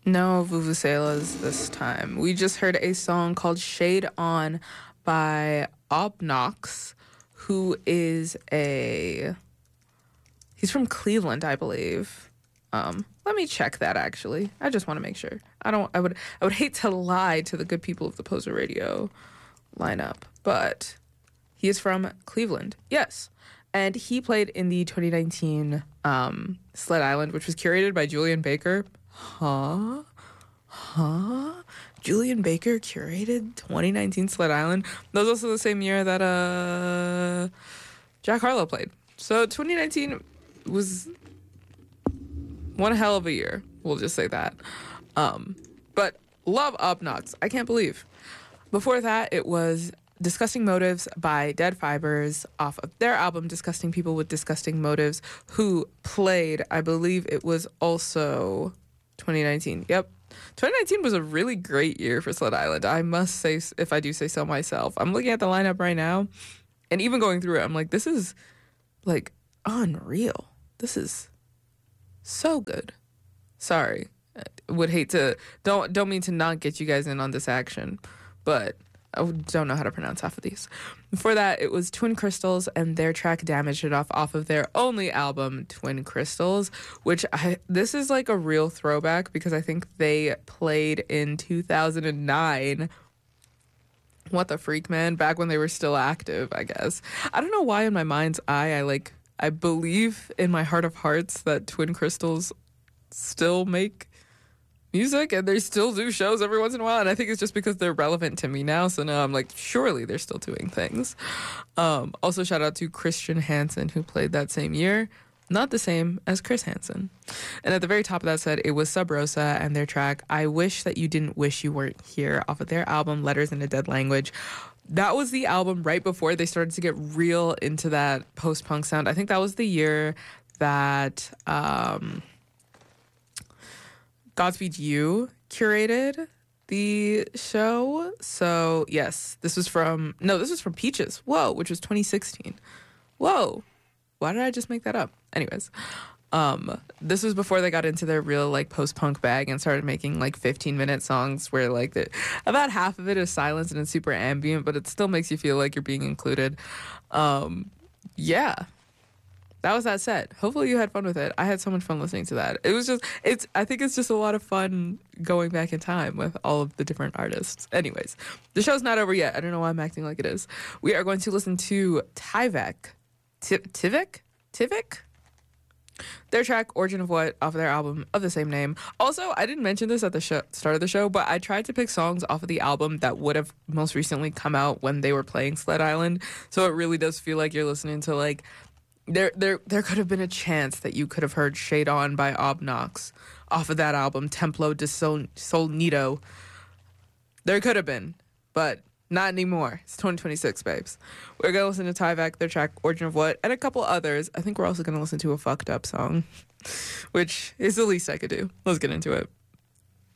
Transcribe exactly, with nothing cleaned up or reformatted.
No vuvuzelas this time. We just heard a song called Shade On by Obnox, who is a... He's from Cleveland, I believe. Um, let me check that, actually. I just want to make sure. I don't... I would I would hate to lie to the good people of the Poser Radio lineup, but he is from Cleveland. Yes. And he played in the twenty nineteen um, Sled Island, which was curated by Julian Baker. Huh? Huh? Julian Baker curated twenty nineteen Sled Island. That was also the same year that uh, Jack Harlow played. So twenty nineteen was one hell of a year. We'll just say that. Um, but love Obnox. I can't believe. Before that, it was Disgusting Motives by Dead Fibers off of their album Disgusting People with Disgusting Motives, who played, I believe it was also twenty nineteen. Yep. twenty nineteen was a really great year for Sled Island. I must say, if I do say so myself. I'm looking at the lineup right now, and even going through it, I'm like, this is, like, unreal. This is so good. Sorry. I would hate to, don't, don't mean to not get you guys in on this action, but I don't know how to pronounce half of these. Before that, it was Twin Crystals and their track Damaged It Off off of their only album, Twin Crystals, which I, this is like a real throwback because I think they played in two thousand nine. What the freak, man? Back when they were still active, I guess. I don't know why in my mind's eye, I like, I believe in my heart of hearts that Twin Crystals still make music and they still do shows every once in a while, and I think it's just because they're relevant to me now, so now I'm like, surely they're still doing things. Um, also shout out to Christian Hansen, who played that same year. Not the same as Chris Hansen. And at the very top of that said, it was Sub Rosa and their track I Wish That You Didn't Wish You Weren't Here off of their album Letters in a Dead Language. That was the album right before they started to get real into that post-punk sound. I think that was the year that um, Godspeed You curated the show. So, yes, this was from... No, this was from Peaches. Whoa, which was twenty sixteen. Whoa. Why did I just make that up? Anyways, um, this was before they got into their real, like, post-punk bag and started making, like, fifteen-minute songs where, like, the, about half of it is silence and it's super ambient, but it still makes you feel like you're being included. Um, yeah. That was that set. Hopefully you had fun with it. I had so much fun listening to that. It was just, it's, I think it's just a lot of fun going back in time with all of the different artists. Anyways, the show's not over yet. I don't know why I'm acting like it is. We are going to listen to Tyvek. T- Tivek? Tivek? Their track, Origin of What, off of their album of the same name. Also, I didn't mention this at the show, start of the show, but I tried to pick songs off of the album that would have most recently come out when they were playing Sled Island. So it really does feel like you're listening to, like, there there there could have been a chance that you could have heard Shade On by Obnox off of that album, Templo de Sol, Sol Nido. There could have been, but not anymore. It's twenty twenty-six, babes. We're going to listen to Tyvek, their track Origin of What, and a couple others. I think we're also going to listen to a Fucked Up song, which is the least I could do. Let's get into it.